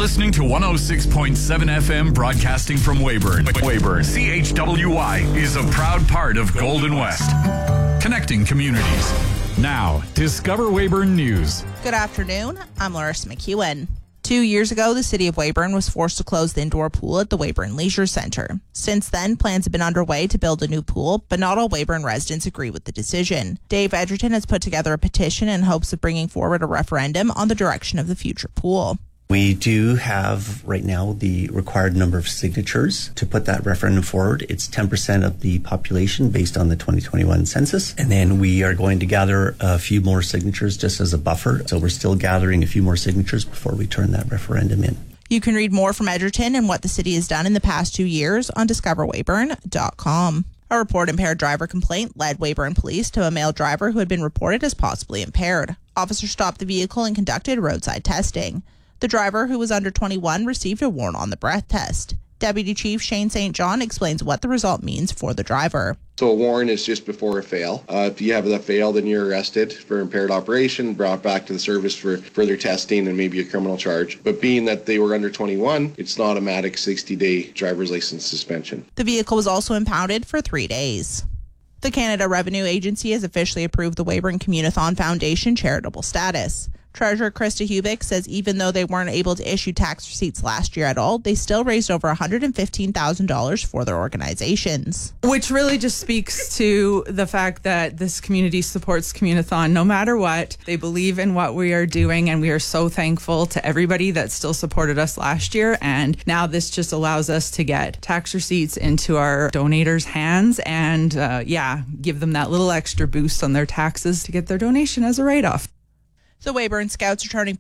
listening to 106.7 FM broadcasting from Weyburn. CHWY is a proud part of Golden West, connecting communities. Now, Discover Weyburn News. Good afternoon. I'm Larissa McEwen. 2 years ago, the city of Weyburn was forced to close the indoor pool at the Weyburn Leisure Centre. Since then, plans have been underway to build a new pool, but not all Weyburn residents agree with the decision. Dave Edgerton has put together a petition in hopes of bringing forward a referendum on the direction of the future pool. We do have right now the required number of signatures to put that referendum forward. It's 10% of the population based on the 2021 census. And then we are going to gather a few more signatures just as a buffer. So we're still gathering a few more signatures before we turn that referendum in. You can read more from Edgerton and what the city has done in the past 2 years on discoverweyburn.com. A report-impaired driver complaint led Weyburn Police to a male driver who had been reported as possibly impaired. Officers stopped the vehicle and conducted roadside testing. The driver, who was under 21, received a warrant on the breath test. Deputy Chief Shane St. John explains what the result means for the driver. So a warrant is just before a fail. If you have that fail, then you're arrested for impaired operation, brought back to the service for further testing and maybe a criminal charge. But being that they were under 21, it's an automatic 60-day driver's license suspension. The vehicle was also impounded for 3 days. The Canada Revenue Agency has officially approved the Weyburn Communathon Foundation charitable status. Treasurer Krista Hubick says even though they weren't able to issue tax receipts last year at all, they still raised over $115,000 for their organizations. Which really just speaks to the fact that this community supports Communathon no matter what. They believe in what we are doing, and we are so thankful to everybody that still supported us last year. And now this just allows us to get tax receipts into our donators' hands and, give them that little extra boost on their taxes to get their donation as a write-off. The Weyburn Scouts are turning